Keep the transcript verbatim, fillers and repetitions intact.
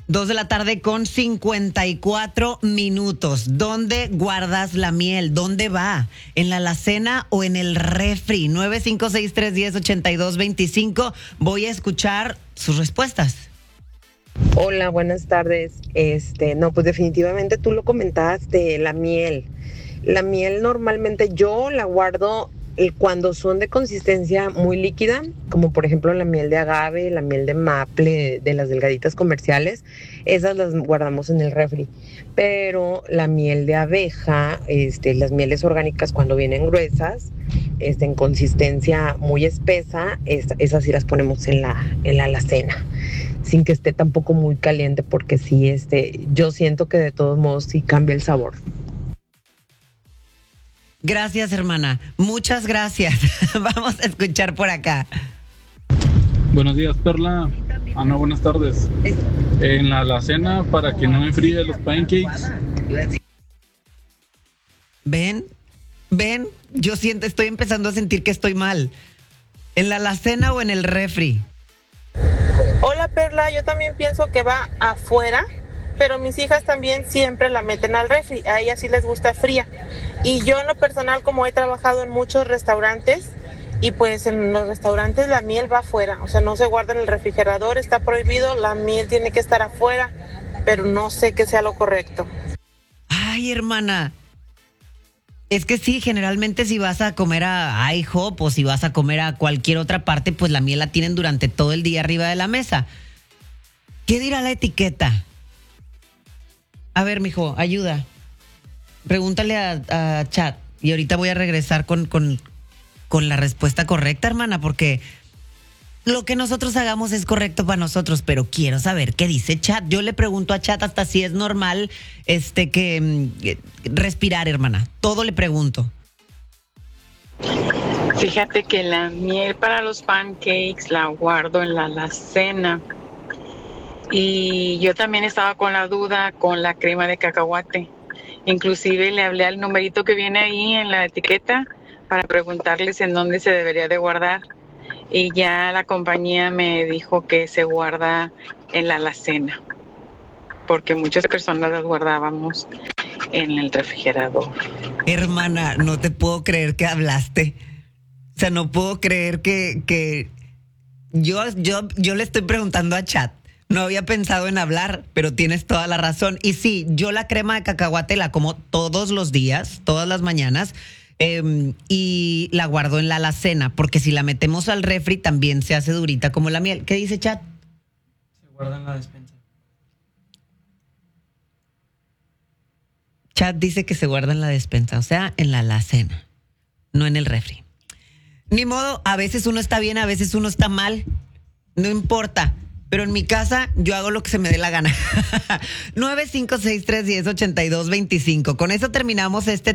Dos de la tarde con cincuenta y cuatro minutos. ¿Dónde guardas la miel? ¿Dónde va? ¿En la alacena o en el refri? nueve cinco seis, tres uno cero, ocho dos dos cinco. Voy a escuchar sus respuestas. Hola, buenas tardes. Este, no, pues definitivamente tú lo comentaste, la miel. La miel normalmente yo la guardo eh, cuando son de consistencia muy líquida, como por ejemplo la miel de agave, la miel de maple, de las delgaditas comerciales, esas las guardamos en el refri. Pero la miel de abeja, este, las mieles orgánicas cuando vienen gruesas, este, en consistencia muy espesa, es, esas sí las ponemos en la, en la alacena, sin que esté tampoco muy caliente, porque sí, este, yo siento que de todos modos sí cambia el sabor. Gracias, hermana. Muchas gracias. Vamos a escuchar por acá. Buenos días, Perla. Ah, no, buenas tardes. En la alacena para que no enfríe los pancakes. ¿Ven? ¿Ven? Yo siento, estoy empezando a sentir que estoy mal. ¿En la alacena o en el refri? Hola, Perla, yo también pienso que va afuera, pero mis hijas también siempre la meten al refri, a ellas sí les gusta fría. Y yo en lo personal, como he trabajado en muchos restaurantes, y pues en los restaurantes la miel va afuera, o sea, no se guarda en el refrigerador, está prohibido, la miel tiene que estar afuera, pero no sé qué sea lo correcto. Ay, hermana. Es que sí, generalmente si vas a comer a IHOP o si vas a comer a cualquier otra parte, pues la miel la tienen durante todo el día arriba de la mesa. ¿Qué dirá la etiqueta? A ver, mijo, ayuda. Pregúntale a, a Chat y ahorita voy a regresar con, con, con la respuesta correcta, hermana, porque lo que nosotros hagamos es correcto para nosotros, pero quiero saber qué dice Chat. Yo le pregunto a Chat hasta si es normal este que eh, respirar, hermana. Todo le pregunto. Fíjate que la miel para los pancakes la guardo en la alacena. Y yo también estaba con la duda con la crema de cacahuate. Inclusive le hablé al numerito que viene ahí en la etiqueta para preguntarles en dónde se debería de guardar. Y ya la compañía me dijo que se guarda en la alacena, porque muchas personas las guardábamos en el refrigerador. Hermana, no te puedo creer que hablaste. O sea, no puedo creer que, que yo, yo, yo le estoy preguntando a Chat. No había pensado en hablar, pero tienes toda la razón. Y sí, yo la crema de cacahuate la como todos los días, todas las mañanas, eh, y la guardo en la alacena, porque si la metemos al refri también se hace durita como la miel. ¿Qué dice Chat? Se guarda en la despensa. Chat dice que se guarda en la despensa, o sea, en la alacena, no en el refri. Ni modo, a veces uno está bien, a veces uno está mal, no importa. Pero en mi casa yo hago lo que se me dé la gana. nueve cinco seis, tres uno cero, ocho dos dos cinco. Con eso terminamos este